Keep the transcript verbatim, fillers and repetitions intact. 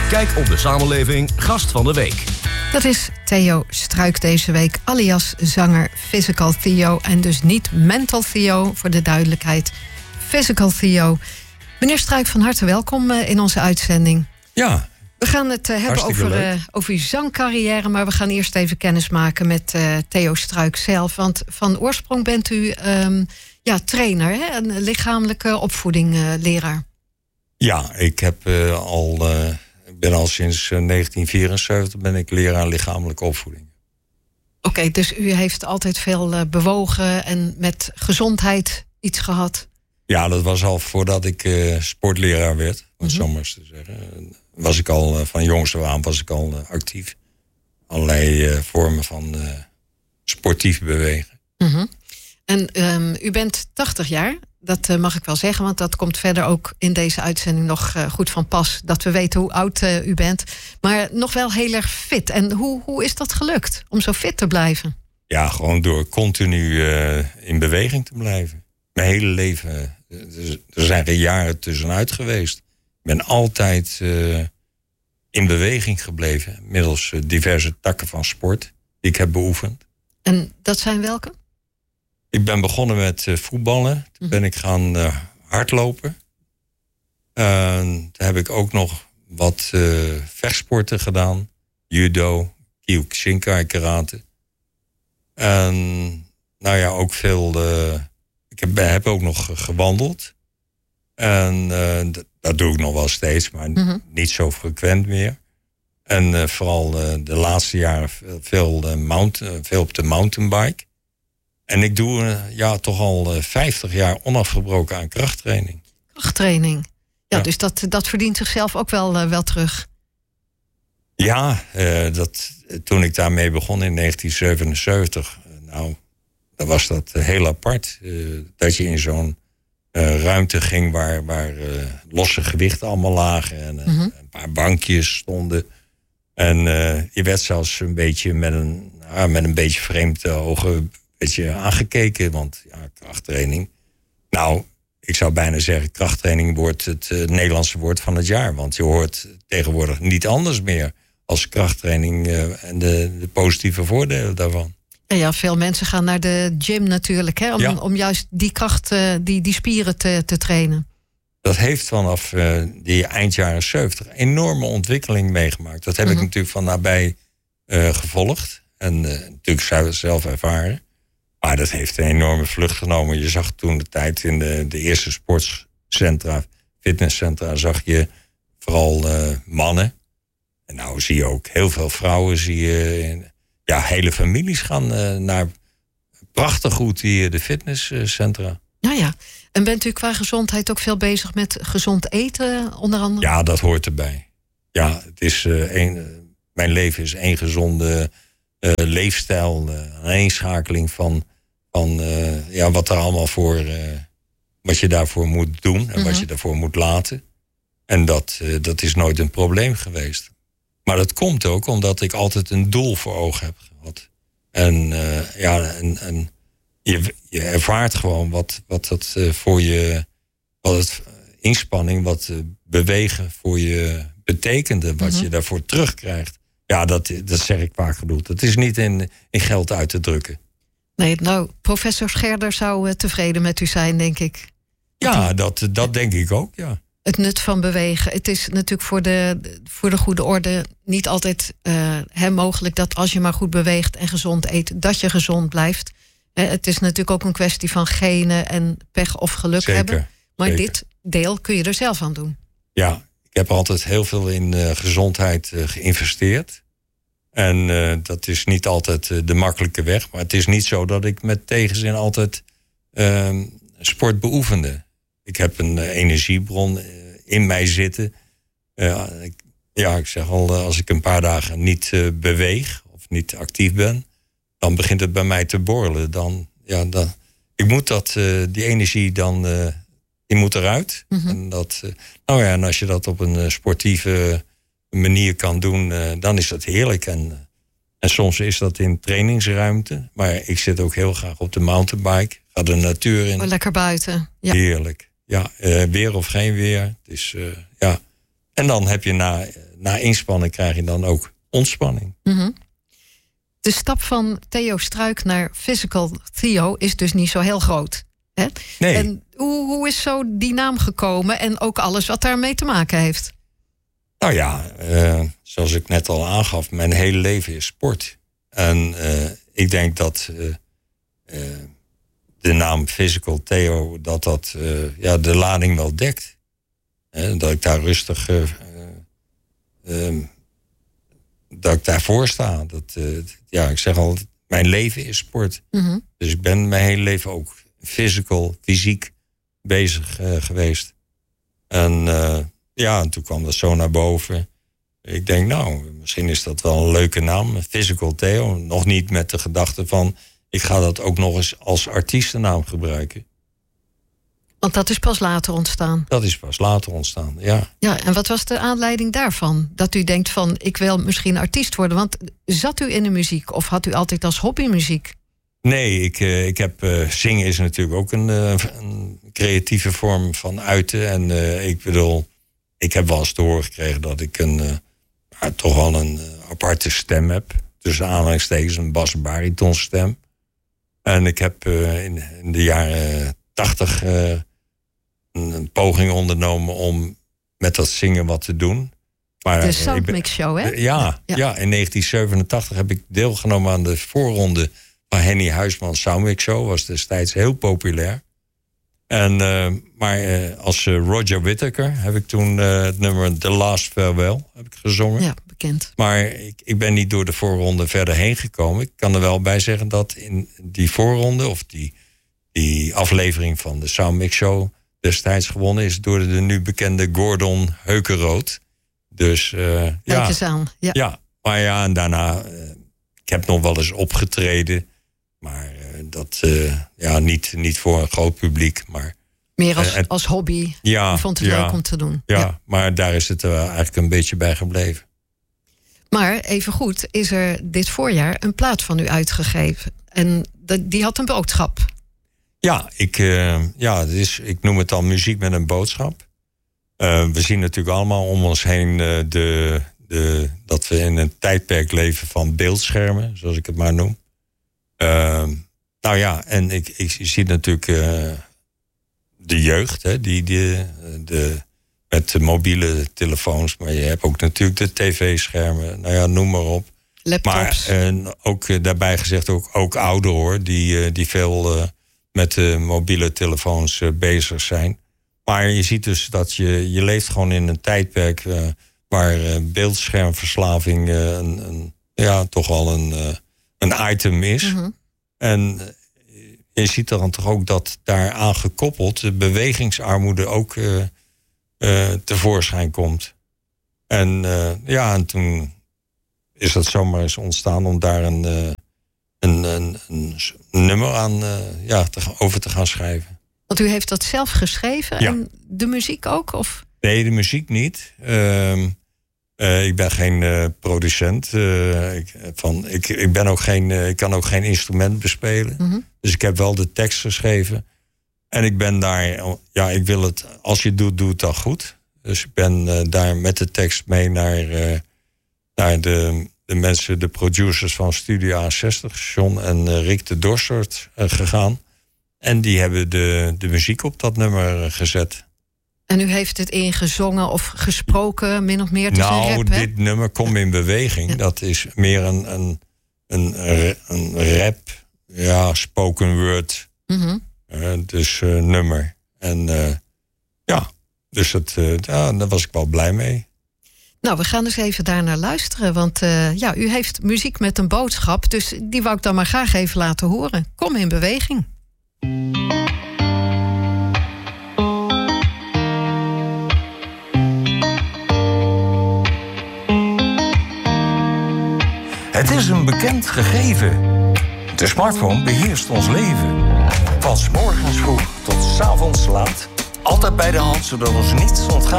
Kijk op de samenleving Gast van de Week. Dat is Theo Struik deze week, alias zanger Physical Theo. En dus niet Mental Theo, voor de duidelijkheid. Physical Theo. Meneer Struik, van harte welkom in onze uitzending. Ja. We gaan het uh, hebben over, uh, over uw zangcarrière, maar we gaan eerst even kennis maken met uh, Theo Struik zelf. Want van oorsprong bent u um, ja, trainer, hè? Een lichamelijke opvoeding uh, leraar. Ja, ik heb uh, al, uh, ben al sinds uh, negentien vierenzeventig ben ik leraar lichamelijke opvoeding. Oké, okay, dus u heeft altijd veel uh, bewogen en met gezondheid iets gehad? Ja, dat was al voordat ik uh, sportleraar werd, om mm-hmm. zo maar eens te zeggen. Was ik al, uh, van jongs af aan was ik al uh, actief. Allerlei uh, vormen van uh, sportief bewegen. Mm-hmm. En um, u bent tachtig jaar, dat uh, mag ik wel zeggen, want dat komt verder ook in deze uitzending nog uh, goed van pas, dat we weten hoe oud uh, u bent. Maar nog wel heel erg fit. En hoe, hoe is dat gelukt, om zo fit te blijven? Ja, gewoon door continu uh, in beweging te blijven. Mijn hele leven, uh, er zijn geen jaren tussenuit geweest. Ik ben altijd uh, in beweging gebleven, middels uh, diverse takken van sport die ik heb beoefend. En dat zijn welke? Ik ben begonnen met uh, voetballen. Toen ben ik gaan uh, hardlopen. Uh, toen heb ik ook nog wat uh, vechtsporten gedaan. Judo, Kyokushinkai, karate. En nou ja, ook veel... Uh, ik heb, heb ook nog gewandeld. En uh, d- dat doe ik nog wel steeds, maar mm-hmm. niet zo frequent meer. En uh, vooral uh, de laatste jaren veel, veel, uh, mount, uh, veel op de mountainbike. En ik doe uh, ja, toch al uh, vijftig jaar onafgebroken aan krachttraining. Krachttraining. Ja, ja. Dus dat, dat verdient zichzelf ook wel, uh, wel terug. Ja, uh, dat, toen ik daarmee begon in negentien zevenenzeventig... Uh, nou, dan was dat uh, heel apart. Uh, dat je in zo'n uh, ruimte ging waar, waar uh, losse gewichten allemaal lagen. En uh, mm-hmm. een paar bankjes stonden. En uh, je werd zelfs een beetje met een, uh, met een beetje vreemde ogen... beetje aangekeken, want ja, krachttraining. Nou, ik zou bijna zeggen, krachttraining wordt het uh, Nederlandse woord van het jaar. Want je hoort tegenwoordig niet anders meer als krachttraining uh, en de, de positieve voordelen daarvan. Ja, ja, veel mensen gaan naar de gym natuurlijk, hè, om, ja. om juist die kracht, uh, die, die spieren te, te trainen. Dat heeft vanaf uh, die eind jaren zeventig enorme ontwikkeling meegemaakt. Dat heb mm-hmm. ik natuurlijk van nabij uh, gevolgd en uh, natuurlijk zelf ervaren. Maar dat heeft een enorme vlucht genomen. Je zag toen de tijd in de, de eerste sportcentra, fitnesscentra, zag je vooral uh, mannen. En nou zie je ook heel veel vrouwen. Zie je, ja, hele families gaan uh, naar prachtig goed die de fitnesscentra. Nou ja, en bent u qua gezondheid ook veel bezig met gezond eten, onder andere? Ja, dat hoort erbij. Ja, het is uh, een, uh, mijn leven is één gezonde uh, leefstijl, uh, een aaneenschakeling van Van uh, ja, wat er allemaal voor, uh, wat je daarvoor moet doen en mm-hmm. wat je daarvoor moet laten. En dat, uh, dat is nooit een probleem geweest. Maar dat komt ook omdat ik altijd een doel voor ogen heb gehad. En uh, ja, en, en je, je ervaart gewoon wat, wat dat uh, voor je, wat het inspanning, wat uh, bewegen voor je betekende, wat mm-hmm. je daarvoor terugkrijgt. Ja, dat, dat zeg ik vaak genoeg. Dat is niet in, in geld uit te drukken. Nee, nou, professor Scherder zou uh, tevreden met u zijn, denk ik. Ja, dat, dat denk ik ook, ja. Het nut van bewegen. Het is natuurlijk voor de, voor de goede orde niet altijd uh, he, mogelijk dat als je maar goed beweegt en gezond eet, dat je gezond blijft. Uh, het is natuurlijk ook een kwestie van genen en pech of geluk zeker, hebben. Maar zeker. Dit deel kun je er zelf aan doen. Ja, ik heb altijd heel veel in uh, gezondheid uh, geïnvesteerd. En uh, dat is niet altijd uh, de makkelijke weg. Maar het is niet zo dat ik met tegenzin altijd uh, sport beoefende. Ik heb een uh, energiebron uh, in mij zitten. Uh, ik, ja, ik zeg al, uh, als ik een paar dagen niet uh, beweeg of niet actief ben, dan begint het bij mij te borrelen. Dan, ja, dan, ik moet dat, uh, die energie dan, uh, die moet eruit. Mm-hmm. En dat, uh, nou ja, en als je dat op een uh, sportieve manier kan doen, uh, dan is dat heerlijk. En, uh, en soms is dat in trainingsruimte. Maar ik zit ook heel graag op de mountainbike. Ga de natuur in. Oh, lekker buiten. Ja. Heerlijk. Ja, uh, weer of geen weer. Het is, uh, ja. En dan heb je na, na inspanning krijg je dan ook ontspanning. Mm-hmm. De stap van Theo Struik naar Physical Theo is dus niet zo heel groot. Hè? Nee. En hoe, hoe is zo die naam gekomen en ook alles wat daarmee te maken heeft? Nou ja, uh, zoals ik net al aangaf, mijn hele leven is sport. En uh, ik denk dat uh, uh, de naam Physical Theo, dat dat uh, ja, de lading wel dekt. Uh, dat ik daar rustig, uh, uh, uh, dat ik daarvoor sta. Dat, uh, ja, ik zeg al, mijn leven is sport. Mm-hmm. Dus ik ben mijn hele leven ook physical, fysiek bezig uh, geweest. En uh, ja, en toen kwam dat zo naar boven. Ik denk, nou, misschien is dat wel een leuke naam. Physical Theo. Nog niet met de gedachte van, ik ga dat ook nog eens als artiestennaam gebruiken. Want dat is pas later ontstaan. Dat is pas later ontstaan, ja. Ja, en wat was de aanleiding daarvan? Dat u denkt van, ik wil misschien artiest worden. Want zat u in de muziek of had u altijd als hobby muziek? Nee, ik, uh, ik heb uh, zingen is natuurlijk ook een, uh, een creatieve vorm van uiten. En uh, ik bedoel, ik heb wel eens te horen gekregen dat ik een uh, ja, toch wel een uh, aparte stem heb. Tussen aanhalingstekens een bas-baritonstem. En ik heb uh, in, in de jaren tachtig uh, een, een poging ondernomen om met dat zingen wat te doen. Maar, de Soundmix Show, hè? Uh, ja, ja. ja, in negentien zevenentachtig heb ik deelgenomen aan de voorronde van Henny Huisman Soundmix Show. Was destijds heel populair. En, uh, maar uh, als uh, Roger Whittaker heb ik toen uh, het nummer The Last Farewell heb ik gezongen. Ja, bekend. Maar ik, ik ben niet door de voorronde verder heen gekomen. Ik kan er wel bij zeggen dat in die voorronde, of die, die aflevering van de Soundmix Show destijds gewonnen is door de nu bekende Gordon Heukenrood. Dus uh, Kijk ja, eens aan. Ja. ja, maar ja, en daarna, uh, ik heb nog wel eens opgetreden. Maar uh, dat, uh, ja, niet, niet voor een groot publiek. Maar, meer als, uh, als hobby. Ja, Je vond het ja, leuk om te doen. Ja, ja, maar daar is het uh, eigenlijk een beetje bij gebleven. Maar even goed, is er dit voorjaar een plaat van u uitgegeven. En die had een boodschap. Ja, ik, uh, ja het is, ik noem het dan muziek met een boodschap. Uh, we zien natuurlijk allemaal om ons heen uh, de, de, dat we in een tijdperk leven van beeldschermen, zoals ik het maar noem. Uh, nou ja, en ik, ik zie natuurlijk uh, de jeugd, hè, die, die, de, met de mobiele telefoons. Maar je hebt ook natuurlijk de tv-schermen, nou ja, noem maar op. Laptops. Maar uh, ook uh, daarbij gezegd ook, ook ouderen, hoor, die, uh, die veel uh, met de mobiele telefoons uh, bezig zijn. Maar je ziet dus dat je, je leeft gewoon in een tijdperk uh, waar uh, beeldschermverslaving uh, een, een, ja, toch wel een... Uh, een item is. Mm-hmm. En je ziet dan toch ook dat daaraan gekoppeld de bewegingsarmoede ook uh, uh, tevoorschijn komt. En uh, ja, en toen is dat zomaar eens ontstaan om daar een, uh, een, een, een nummer aan uh, ja, te, over te gaan schrijven. Want u heeft dat zelf geschreven ja. En de muziek ook? Of? Nee, de muziek niet. Uh, Uh, ik ben geen uh, producent. Uh, ik, van, ik, ik, ben ook geen, uh, ik kan ook geen instrument bespelen. Mm-hmm. Dus ik heb wel de tekst geschreven. En ik ben daar... Ja, ik wil het... Als je het doet, doe het dan goed. Dus ik ben uh, daar met de tekst mee naar, uh, naar de, de mensen... de producers van Studio A zestig... John en uh, Rick de Dorstert uh, gegaan. En die hebben de, de muziek op dat nummer uh, gezet. En u heeft het ingezongen of gesproken, min of meer? Het nou, is een rap, dit hè? nummer, Kom in Beweging, ja. Dat is meer een, een, een, een rap, ja, spoken word, mm-hmm. uh, dus uh, nummer. En uh, ja, dus het, uh, ja, daar was ik wel blij mee. Nou, we gaan dus even daar naar luisteren, want uh, ja, u heeft muziek met een boodschap, dus die wou ik dan maar graag even laten horen. Kom in Beweging. Het is een bekend gegeven. De smartphone beheerst ons leven. Van 's morgens vroeg tot 's avonds laat. Altijd bij de hand, zodat ons niets ontgaat.